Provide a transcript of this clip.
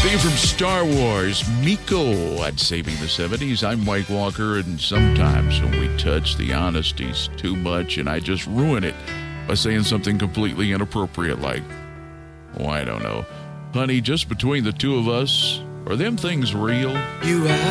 Theme from Star Wars, Miko at Saving the 70s. I'm Mike Walker, and sometimes when we touch the honesties too much and I just ruin it by saying something completely inappropriate like, oh, I don't know, honey, just between the two of us, are them things real? You